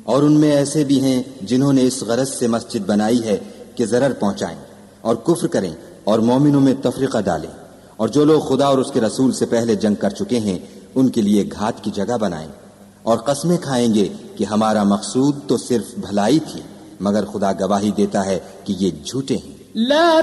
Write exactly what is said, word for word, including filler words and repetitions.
और उनमें ऐसे भी हैं जिन्होंने इस गरज से मस्जिद बनाई है कि जरर पहुंचाएं और कुफ्र करें और मोमिनों में तफरीका डालें, और जो लोग खुदा और उसके रसूल से पहले जंग कर चुके हैं उनके लिए घात की जगह बनाएं, और कसमें खाएंगे कि हमारा मकसूद तो सिर्फ भलाई थी, मगर खुदा गवाही देता है कि ये झूठे हैं।